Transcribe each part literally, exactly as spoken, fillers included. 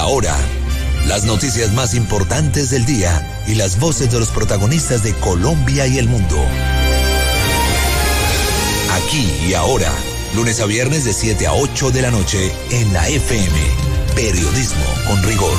ahora, las noticias más importantes del día y las voces de los protagonistas de Colombia y el mundo. Aquí y ahora, lunes a viernes de siete a ocho de la noche en la F M. Periodismo con rigor.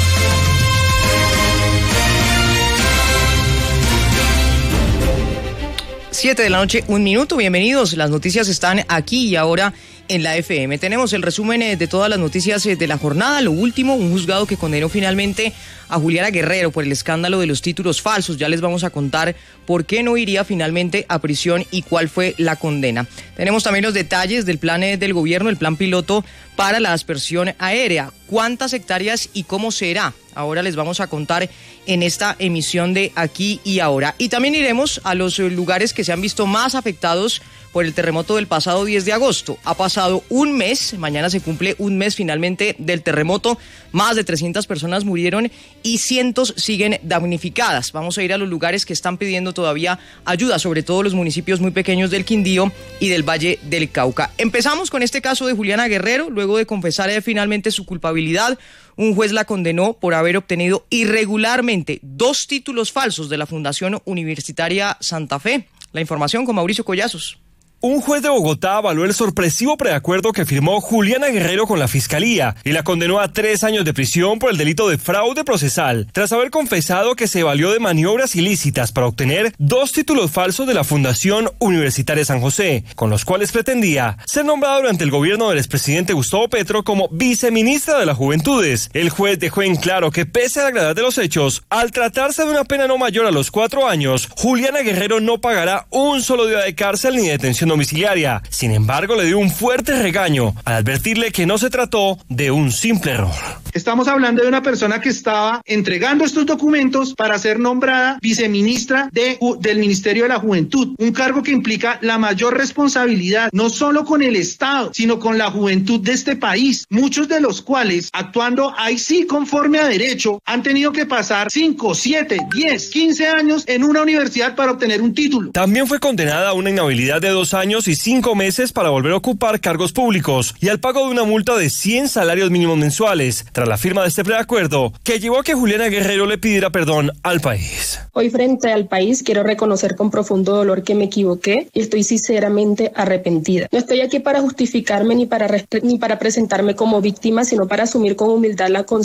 siete de la noche, un minuto. Bienvenidos. Las noticias están aquí y ahora en la F M. Tenemos el resumen de todas las noticias de la jornada. Lo último, un juzgado que condenó finalmente a Juliana Guerrero por el escándalo de los títulos falsos. Ya les vamos a contar por qué no iría finalmente a prisión y cuál fue la condena. Tenemos también los detalles del plan del gobierno, el plan piloto para la aspersión aérea. ¿Cuántas hectáreas y cómo será? Ahora les vamos a contar en esta emisión de Aquí y Ahora. Y también iremos a los lugares que se han visto más afectados por el terremoto del pasado diez de agosto. Ha pasado un mes, mañana se cumple un mes finalmente del terremoto. Más de trescientas personas murieron y cientos siguen damnificadas. Vamos a ir a los lugares que están pidiendo todavía ayuda, sobre todo los municipios muy pequeños del Quindío y del Valle del Cauca. Empezamos con este caso de Juliana Guerrero. Luego de confesar eh, finalmente su culpabilidad, un juez la condenó por haber obtenido irregularmente dos títulos falsos de la Fundación Universitaria Santa Fe. La información con Mauricio Collazos. Un juez de Bogotá avaló el sorpresivo preacuerdo que firmó Juliana Guerrero con la Fiscalía y la condenó a tres años de prisión por el delito de fraude procesal, tras haber confesado que se valió de maniobras ilícitas para obtener dos títulos falsos de la Fundación Universitaria San José, con los cuales pretendía ser nombrada durante el gobierno del expresidente Gustavo Petro como viceministra de las Juventudes. El juez dejó en claro que pese a la gravedad de los hechos, al tratarse de una pena no mayor a los cuatro años, Juliana Guerrero no pagará un solo día de cárcel ni detención domiciliaria. Sin embargo, le dio un fuerte regaño al advertirle que no se trató de un simple error. Estamos hablando de una persona que estaba entregando estos documentos para ser nombrada viceministra de, del Ministerio de la Juventud, un cargo que implica la mayor responsabilidad, no solo con el Estado, sino con la juventud de este país, muchos de los cuales, actuando ahí sí conforme a derecho, han tenido que pasar cinco, siete, diez, quince años en una universidad para obtener un título. También fue condenada a una inhabilidad de dos años y cinco meses para volver a ocupar cargos públicos y al pago de una multa de cien salarios mínimos mensuales, tras la firma de este preacuerdo que llevó a que Juliana Guerrero le pidiera perdón al país. Hoy frente al país quiero reconocer con profundo dolor que me equivoqué y estoy sinceramente arrepentida. No estoy aquí para justificarme ni para, ni para presentarme como víctima, sino para asumir con humildad la conciencia